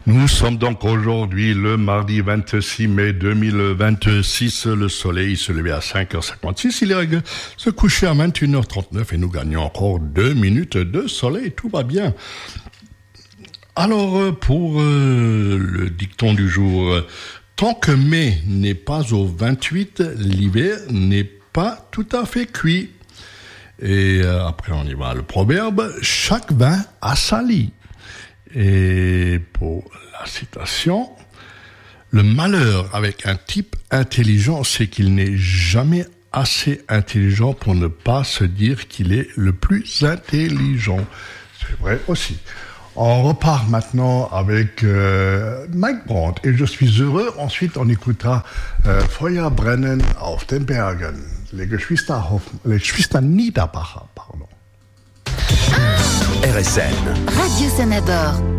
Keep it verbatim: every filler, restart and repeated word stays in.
Nous sommes donc aujourd'hui le mardi vingt-six mai deux mille vingt-six. Le soleil se levait à cinq heures cinquante-six. Il est se coucher à vingt et une heures trente-neuf et nous gagnons encore deux minutes de soleil. Tout va bien. Alors, pour euh, le dicton du jour, euh, tant que mai n'est pas au vingt-huit, l'hiver n'est pas tout à fait cuit. Et euh, après, on y va. Le proverbe, chaque vin a sa lie. Et pour la citation, le malheur avec un type intelligent, c'est qu'il n'est jamais assez intelligent pour ne pas se dire qu'il est le plus intelligent. C'est vrai aussi. On repart maintenant avec euh, Mike Brandt et je suis heureux. Ensuite, on écoutera euh, Feuer brennen auf den Bergen, les Geschwister, les Geschwister Niederbacher, pardon. R S N Radio Sanabord.